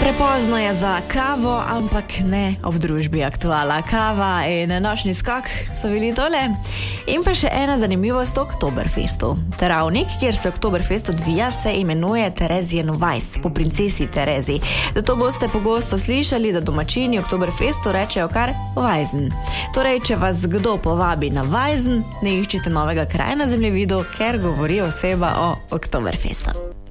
Prepozno je za kavo, ampak ne ob družbi Aktuala. Kava in nočni skok so bili tole. In pa še ena zanimivost o Oktoberfestu. Travnik, kjer se Oktoberfest odvija, se imenuje Theresienn Weiss, po princesi Terezi. Zato boste pogosto slišali, da domačini Oktoberfestu rečejo kar Weisen. Torej, če vas kdo povabi na Weisen, ne iščite novega kraja na zemljevidu, ker govori oseba o Oktoberfestu.